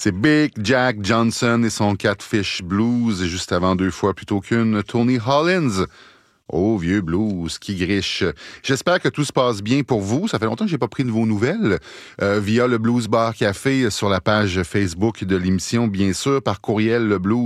C'est Big Jack Johnson et son Catfish Blues, et juste avant 2 fois plutôt qu'une, Tony Hollins. Oh, vieux blues, qui griche. J'espère que tout se passe bien pour vous. Ça fait longtemps que j'ai pas pris de vos nouvelles. Via le Blues Bar Café sur la page Facebook de l'émission, bien sûr, par courriel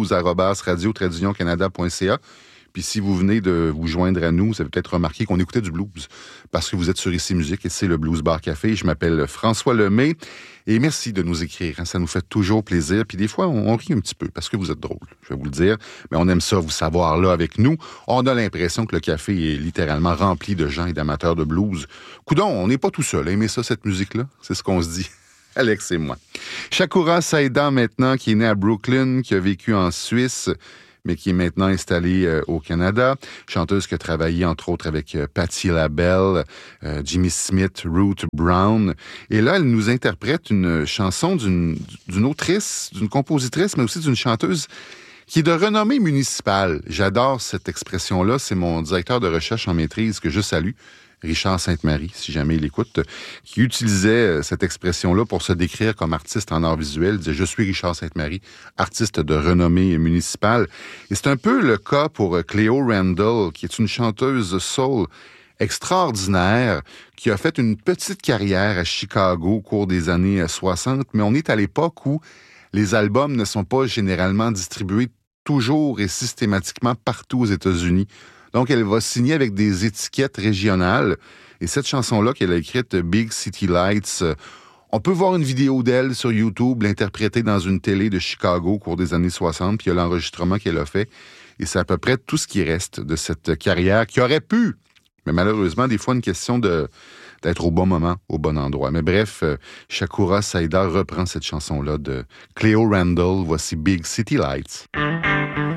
leblues@radio-canada.ca. Puis si vous venez de vous joindre à nous, vous avez peut-être remarqué qu'on écoutait du blues parce que vous êtes sur Ici Musique et c'est le Blues Bar Café. Je m'appelle François Lemay et merci de nous écrire. Ça nous fait toujours plaisir. Puis des fois, on rit un petit peu parce que vous êtes drôle, je vais vous le dire. Mais on aime ça, vous savoir là avec nous. On a l'impression que le café est littéralement rempli de gens et d'amateurs de blues. Coudon, on n'est pas tout seul à aimer ça, cette musique-là. C'est ce qu'on se dit. Alex et moi. Shakura Saïda maintenant, qui est née à Brooklyn, qui a vécu en Suisse, mais qui est maintenant installée au Canada. Chanteuse qui a travaillé, entre autres, avec Patti LaBelle, Jimmy Smith, Ruth Brown. Et là, elle nous interprète une chanson d'une autrice, d'une compositrice, mais aussi d'une chanteuse qui est de renommée municipale. J'adore cette expression-là. C'est mon directeur de recherche en maîtrise que je salue, Richard Sainte-Marie, si jamais il écoute, qui utilisait cette expression-là pour se décrire comme artiste en art visuel. Il disait « Je suis Richard Sainte-Marie, artiste de renommée municipale ». Et c'est un peu le cas pour Cleo Randall, qui est une chanteuse soul extraordinaire, qui a fait une petite carrière à Chicago au cours des années 60, mais on est à l'époque où les albums ne sont pas généralement distribués toujours et systématiquement partout aux États-Unis. Donc, elle va signer avec des étiquettes régionales. Et cette chanson-là qu'elle a écrite, Big City Lights, on peut voir une vidéo d'elle sur YouTube, l'interpréter dans une télé de Chicago au cours des années 60, puis il y a l'enregistrement qu'elle a fait. Et c'est à peu près tout ce qui reste de cette carrière qui aurait pu, mais malheureusement, des fois, une question d'être au bon moment, au bon endroit. Mais bref, Shakura Saïda reprend cette chanson-là de Cleo Randall. Voici Big City Lights.